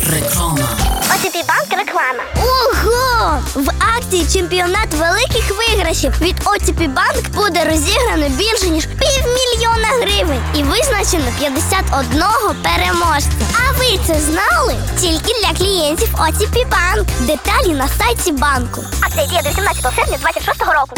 Реклама. ОТП Банк реклама. Ого! В акції «Чемпіонат великих виграшів» від ОТП Банк буде розіграно більше, ніж 500 000 гривень. І визначено 51 переможця. А ви це знали? Тільки для клієнтів ОТП Банк. Деталі на сайті банку. Акція діє до 18 серпня 2026 року.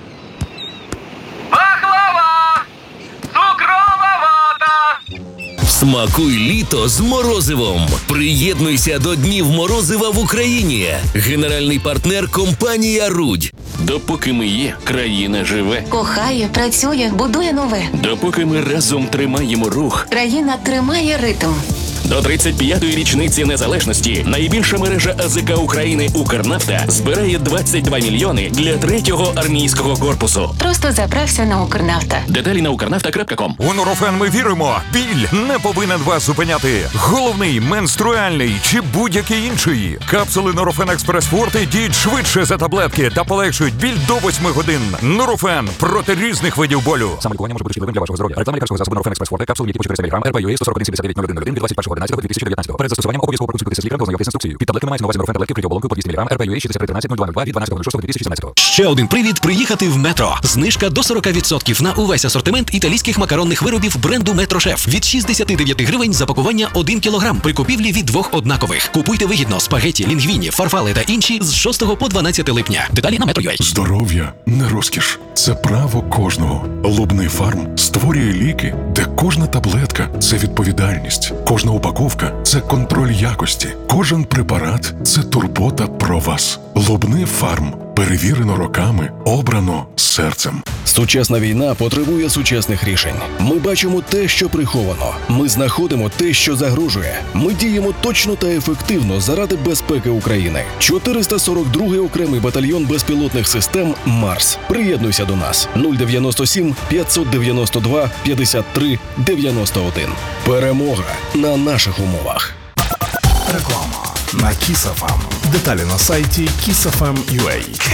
Пахлава! Цукрова вата! Смакуй літо з морозивом. Приєднуйся до Днів морозива в Україні. Генеральний партнер – компанія «Рудь». Допоки ми є, країна живе. Кохає, працює, будує нове. Допоки ми разом тримаємо рух. Країна тримає ритм. До 35-ї річниці незалежності найбільша мережа АЗК України «Укрнафта» збирає 22 мільйони для 3-го армійського корпусу. Просто заправся на Укрнафта. Деталі на ukernafta.com. У Нурофен ми віримо. Біль не повинен вас зупиняти. Головний, менструальний чи будь-який інший. Капсули Нурофен Експрес Форте діють швидше за таблетки та полегшують біль до 8 годин. Нурофен проти різних видів болю. Самолікування може бути шкідливим для вашого здоров'я. Реклама лікарського засобу Нурофен Експрес Форте. Капсули, які по 400 мг, РПЮА 141-79-01-01 від 21.11.2019. Перед застосуванням обов'язково проконсультуйтеся з лікарем, ознайомтесь з інструкцією. Під таблетками мається на увазі Нурофен таблетки вкриті оболонкою по 200 мг, РПЮА 6313-0202 від 12.06.2017. Ще один привід приїхати в Метро. Знижка до 40% на увесь асортимент італійських макаронних виробів бренду Метро Шеф. Від 69 гривень за пакування 1 кілограм при купівлі від 2 однакових. Купуйте вигідно спагеті, лінгвіні, фарфали та інші з 6 по 12 липня. Деталі на Metro.ua. Здоров'я не розкіш. Це право кожного. Лубний фарм створює ліки, де кожна таблетка – це відповідальність. Кожна упаковка – це контроль якості. Кожен препарат – це турбота про вас. Лубний фарм. Перевірено роками, обрано серцем. Сучасна війна потребує сучасних рішень. Ми бачимо те, що приховано. Ми знаходимо те, що загрожує. Ми діємо точно та ефективно заради безпеки України. 442-й окремий батальйон безпілотних систем «Марс». Приєднуйся до нас. 097 592 53 91. Перемога на наших умовах. Реклама на Kiss FM. Деталі на сайті kissfm.ua.